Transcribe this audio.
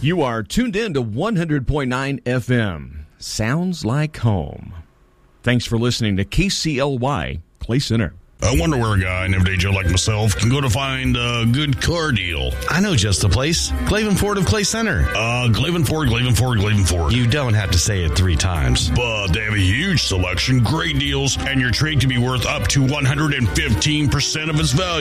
You are tuned in to 100.9 FM. Sounds like home. Thanks for listening to KCLY Clay Center. I wonder where a guy named AJ like myself can go to find a good car deal. I know just the place. Glavin Ford of Clay Center. Glavin Ford. You don't have to say it 3 times. But they have a huge selection, great deals, and your trade can be worth up to 115% of its value.